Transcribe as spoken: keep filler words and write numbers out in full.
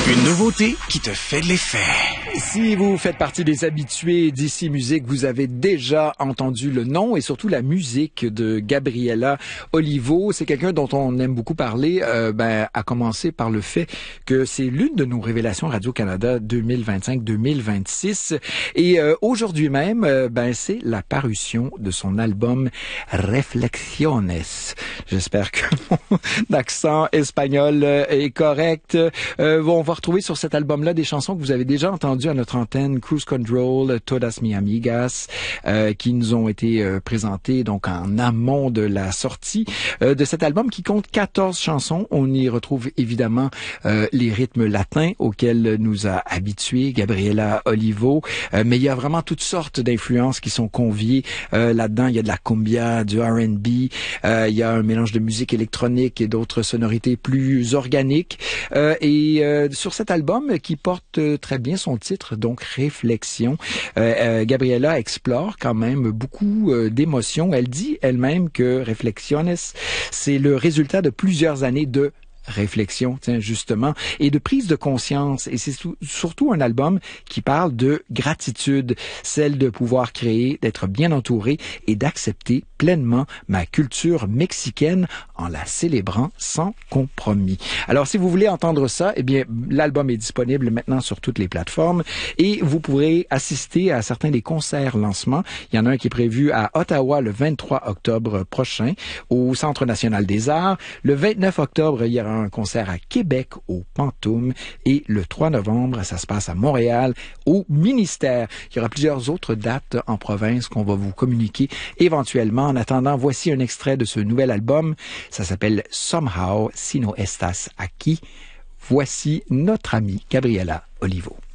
Une nouveauté qui te fait de l'effet. Si vous faites partie des habitués d'ici Musique, vous avez déjà entendu le nom et surtout la musique de Gabriela Olivo. C'est quelqu'un dont on aime beaucoup parler, euh, ben, à commencer par le fait que c'est l'une de nos révélations Radio-Canada deux mille vingt-cinq deux mille vingt-six. Et euh, aujourd'hui même, euh, ben, c'est la parution de son album Reflexiones. J'espère que mon accent espagnol est correct. Euh, on va retrouver sur cet album-là des chansons que vous avez déjà entendues à notre antenne, Cruise Control, Todas Mi Amigas, euh, qui nous ont été euh, présentées donc en amont de la sortie euh, de cet album qui compte quatorze chansons. On y retrouve évidemment euh, les rythmes latins auxquels nous a habitués Gabriela Olivo, euh, mais il y a vraiment toutes sortes d'influences qui sont conviées euh, là-dedans. Il y a de la cumbia, du R and B, euh, il y a un mélange de musique électronique et d'autres sonorités plus organiques. Euh, et euh, sur cet album qui porte euh, très bien son titre, donc Réflexion, euh, euh, Gabriela explore quand même beaucoup euh, d'émotions. Elle dit elle-même que Reflexiones, c'est le résultat de plusieurs années de réflexion, tiens, justement, et de prise de conscience. Et c'est surtout un album qui parle de gratitude, celle de pouvoir créer, d'être bien entouré et d'accepter pleinement ma culture mexicaine en la célébrant sans compromis. Alors, si vous voulez entendre ça, eh bien, l'album est disponible maintenant sur toutes les plateformes et vous pourrez assister à certains des concerts lancements. Il y en a un qui est prévu à Ottawa le vingt-trois octobre prochain au Centre national des arts. Le vingt-neuf octobre, il y aura un concert à Québec au Pantoum et le trois novembre, ça se passe à Montréal au Ministère. Il y aura plusieurs autres dates en province qu'on va vous communiquer éventuellement. En attendant, voici un extrait de ce nouvel album. Ça s'appelle Somehow Si No Estas Aquí. Voici notre amie Gabriela Olivo.